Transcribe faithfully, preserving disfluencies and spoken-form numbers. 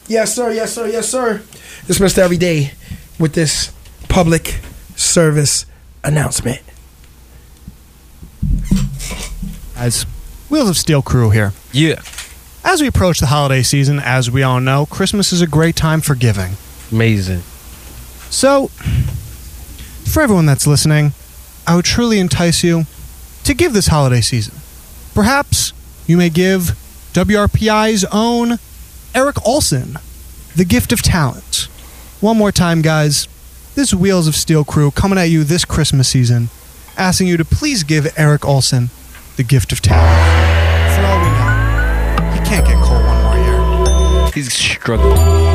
Yes, sir. Yes, sir. Yes, sir. Dismissed every day with this public service announcement. Guys, Wheels of Steel crew here. Yeah. As we approach the holiday season, as we all know, Christmas is a great time for giving. Amazing. So, for everyone that's listening, I would truly entice you to give this holiday season. Perhaps you may give W R P I's own Eric Olson the gift of talent. One more time, guys. This Wheels of Steel crew coming at you this Christmas season, asking you to please give Eric Olson the gift of talent. For all we know, he can't get coal one more year. He's struggling.